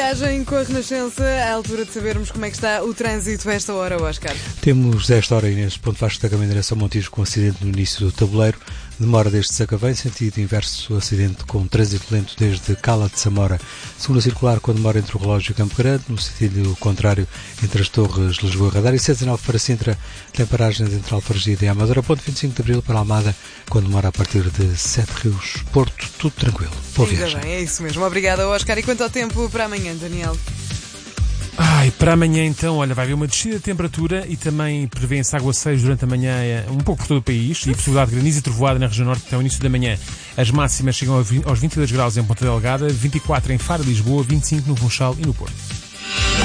viagem com a Renascença, à altura de sabermos como é que está o trânsito a esta hora, Oscar. Temos esta hora, Inês, ponto Vasco da Gama em direção a Montijo, com acidente no início do tabuleiro. Demora desde Sacavém, sentido inverso, acidente com trânsito lento desde Cala de Samora. Segunda circular com demora entre o Relógio e Campo Grande, no sentido contrário entre as Torres, Lisboa e Radar. E 719 para Sintra, tem paragens entre Alfarragide e Amadora. Ponto 25 de Abril para Almada, com demora a partir de Sete Rios, Porto, tudo tranquilo. Boa viagem. Ainda bem, é isso mesmo. Obrigada, Oscar. E quanto ao tempo para amanhã, Daniel? Para amanhã então, olha, vai haver uma descida de temperatura e também prevê-se aguaceiros durante a manhã, um pouco por todo o país, e possibilidade de granizo e trovoada na região norte até o início da manhã. As máximas chegam aos 22 graus em Ponta Delgada, 24 em Faro e Lisboa, 25 no Funchal e no Porto.